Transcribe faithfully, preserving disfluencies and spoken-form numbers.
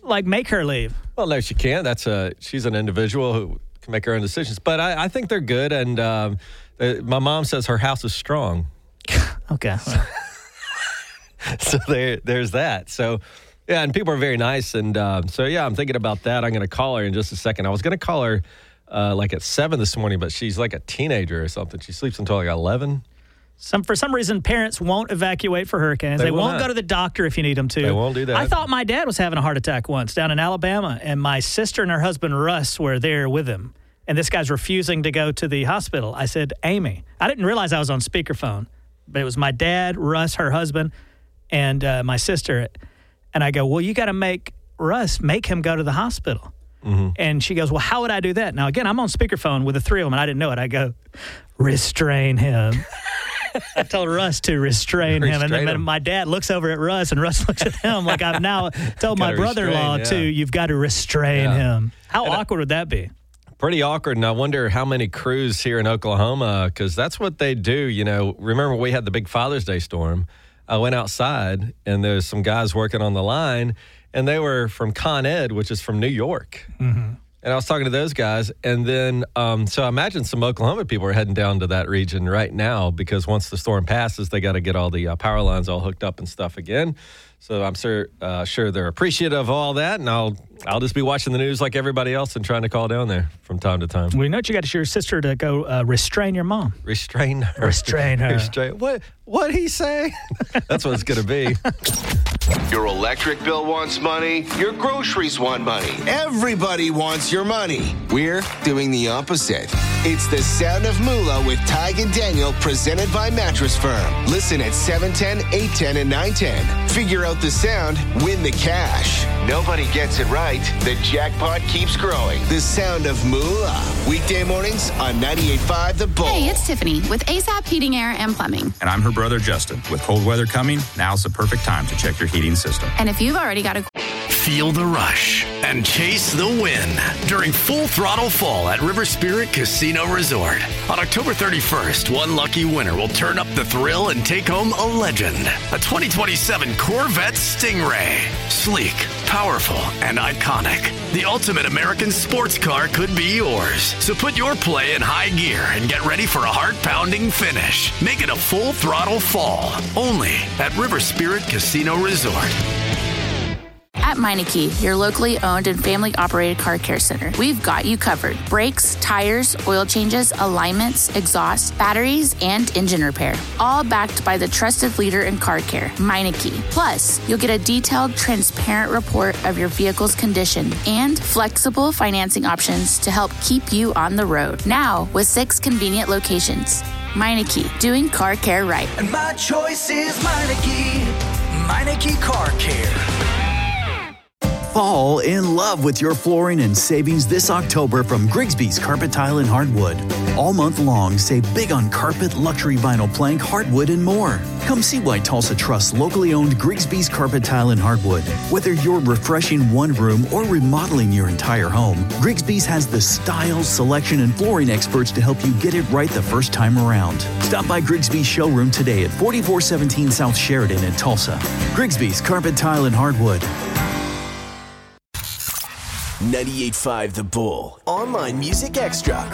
like, make her leave? Well, no, she can't. That's a, she's an individual who can make her own decisions. But I, I think they're good. And um, uh, my mom says her house is strong. Okay. Well. So there, there's that. So, yeah, and people are very nice. And uh, so, yeah, I'm thinking about that. I'm going to call her in just a second. I was going to call her uh, like at seven this morning, but she's like a teenager or something. She sleeps until like eleven. Some For some reason, parents won't evacuate for hurricanes. They, They will won't not. go to the doctor if you need them to. They won't do that. I thought my dad was having a heart attack once down in Alabama, and my sister and her husband, Russ, were there with him. And this guy's refusing to go to the hospital. I said, Amy. I didn't realize I was on speakerphone, but it was my dad, Russ, her husband, and uh, my sister. And I go, well, you got to make Russ, make him go to the hospital. Mm-hmm. And she goes, well, how would I do that? Now, again, I'm on speakerphone with the three of them, and I didn't know it. I go, restrain him. I told Russ to restrain, restrain him. And then him. My dad looks over at Russ, and Russ looks at him like I've now told my brother-in-law, restrain, yeah. too, you've got to restrain yeah. him. How and awkward I, would that be? Pretty awkward, and I wonder how many crews here in Oklahoma, because that's what they do. You know, remember we had the big Father's Day storm. I went outside, and there's some guys working on the line, and they were from Con Ed, which is from New York. Mm-hmm. And I was talking to those guys, and then, um, so I imagine some Oklahoma people are heading down to that region right now because once the storm passes, they got to get all the uh, power lines all hooked up and stuff again. So I'm sure, uh, sure they're appreciative of all that, and I'll I'll just be watching the news like everybody else and trying to call down there from time to time. We know you got to your sister to go uh, restrain your mom. Restrain her. Restrain her. Restrain. What? What'd he say? That's what it's going to be. Your electric bill wants money. Your groceries want money. Everybody wants your money. We're doing the opposite. It's the Sound of Moolah with Tig and Daniel, presented by Mattress Firm. Listen at seven ten, eight ten, and nine ten. Figure out the sound, win the cash. Nobody gets it right. The jackpot keeps growing. The Sound of Moolah. Weekday mornings on ninety-eight point five The Bull. Hey, it's Tiffany with ASAP Heating, Air, and Plumbing. And I'm her brother, Justin. With cold weather coming, now's the perfect time to check your heating system. And if you've already got a... Feel the rush and chase the win during Full Throttle Fall at River Spirit Casino Resort. On October thirty-first, one lucky winner will turn up the thrill and take home a legend. A twenty twenty-seven Corvette Stingray. Sleek, powerful, and iconic. The ultimate American sports car could be yours. So put your play in high gear and get ready for a heart-pounding finish. Make it a Full Throttle Fall. Only at River Spirit Casino Resort. At Meineke, your locally owned and family-operated car care center, we've got you covered. Brakes, tires, oil changes, alignments, exhaust, batteries, and engine repair. All backed by the trusted leader in car care, Meineke. Plus, you'll get a detailed, transparent report of your vehicle's condition and flexible financing options to help keep you on the road. Now, with six convenient locations. Meineke, doing car care right. And my choice is Meineke. Meineke Car Care. Fall in love with your flooring and savings this October from Grigsby's Carpet Tile and Hardwood. All month long, save big on carpet, luxury vinyl plank, hardwood, and more. Come see why Tulsa trusts locally owned Grigsby's Carpet Tile and Hardwood. Whether you're refreshing one room or remodeling your entire home, Grigsby's has the style, selection, and flooring experts to help you get it right the first time around. Stop by Grigsby's showroom today at forty-four seventeen South Sheridan in Tulsa. Grigsby's Carpet Tile and Hardwood. ninety-eight point five The Bull. Online Music Extra.